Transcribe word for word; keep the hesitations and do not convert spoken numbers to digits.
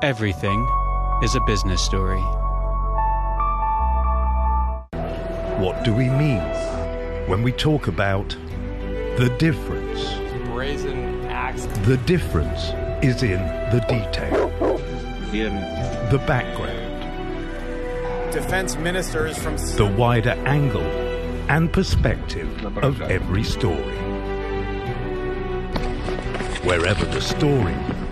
Everything is a business story. What do we mean when we talk about the difference? Brazen axe. The difference is in the detail, the background, Defense ministers from the wider angle and perspective of every story. Wherever the story